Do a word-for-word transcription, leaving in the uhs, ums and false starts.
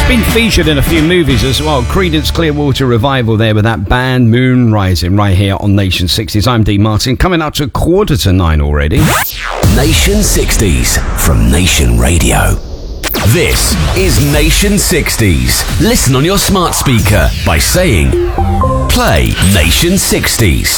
Been featured in a few movies as well. Creedence Clearwater Revival there with that band Moon Rising right here on Nation sixties. I'm Dean Martin, coming up to quarter to nine already. Nation sixties from Nation Radio. This is Nation sixties. Listen on your smart speaker by saying, play Nation sixties.